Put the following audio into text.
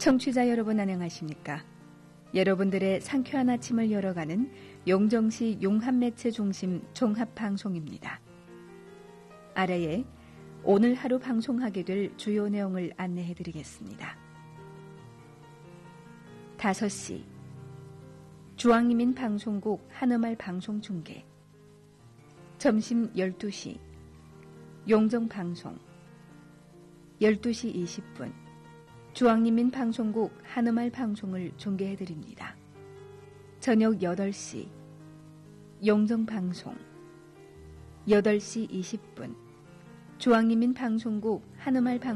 청취자 여러분 안녕하십니까? 여러분들의 상쾌한 아침을 열어가는 용정시 용합매체 중심 종합방송입니다. 아래에 오늘 하루 방송하게 될 주요 내용을 안내해드리겠습니다. 5시 주황이민 방송국 한음알 방송 중계. 점심 12시 용정방송. 12시 20분 주황인민 방송국 한음알 방송을 중계해드립니다. 저녁 8시 용정방송. 8시 20분 주황인민 방송국 한음알 방송